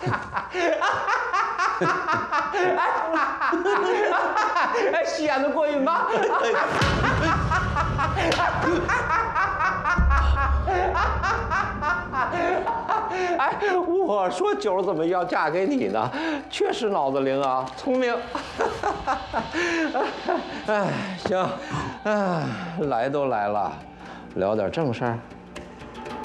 哎，戏演的过瘾吧？哎，我说九儿怎么要嫁给你呢？确实脑子灵啊，聪明。哎，行，哎，来都来了，聊点正事儿。